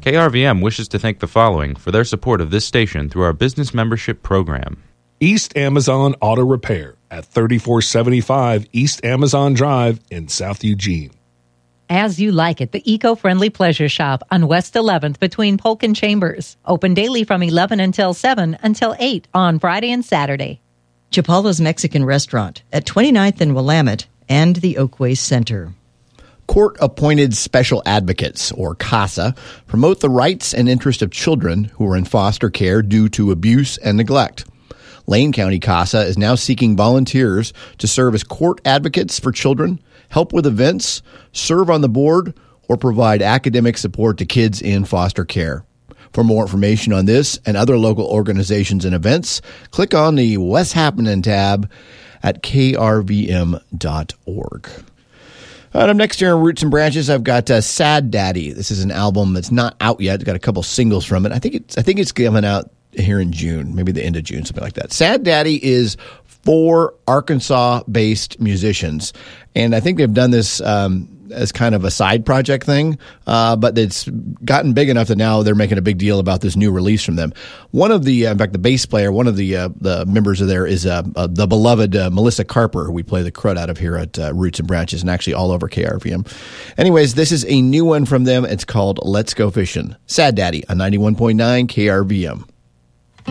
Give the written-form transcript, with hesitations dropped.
KRVM wishes to thank the following for their support of this station through our business membership program. East Amazon Auto Repair at 3475 East Amazon Drive in South Eugene. As You Like It, the eco-friendly pleasure shop on West 11th between Polk and Chambers. Open daily from 11 until 7 until 8 on Friday and Saturday. Chapala's Mexican Restaurant at 29th and Willamette and the Oakway Center. Court-appointed special advocates, or CASA, promote the rights and interest of children who are in foster care due to abuse and neglect. Lane County CASA is now seeking volunteers to serve as court advocates for children, help with events, serve on the board, or provide academic support to kids in foster care. For more information on this and other local organizations and events, click on the What's Happening tab at krvm.org. Up next here on Roots and Branches, I've got Sad Daddy. This is an album that's not out yet. It's got a couple singles from it. I think it's coming out here in June, maybe the end of June, something like that. Sad Daddy is 4 Arkansas-based musicians, and I think they've done this as kind of a side project thing, but it's gotten big enough that now they're making a big deal about this new release from them. One of the, in fact, the bass player, one of the members of there is the beloved Melissa Carper, who we play the crud out of here at Roots and Branches and actually all over KRVM. Anyways, this is a new one from them. It's called Let's Go Fishing. Sad Daddy on 91.9 KRVM.